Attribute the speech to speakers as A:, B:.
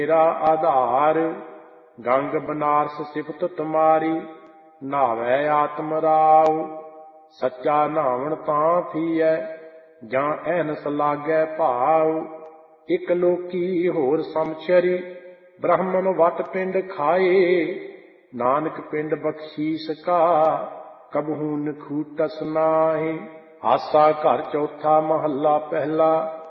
A: मेरा आधार गंग बनारस सिफत तुम्हारी नावै आत्म राव सच्चा नावण तां थीऐ ਜਾਂ ਐਨਸ ਲਾਗੈ ਭਾਵ ਇਕ ਲੋਕੀ ਹੋਰ ਸਮਛਰੀ ਬ੍ਰਾਹਮਣ ਵਟ ਪਿੰਡ ਖਾਏ ਨਾਨਕ ਪਿੰਡ ਬਖਸ਼ੀਸ ਕਾ ਕਬਹੂ ਨਖੂਟਸ ਨਾਹੀ ਆਸਾ ਘਰ ਚੌਥਾ ਮਹੱਲਾ ਪਹਿਲਾ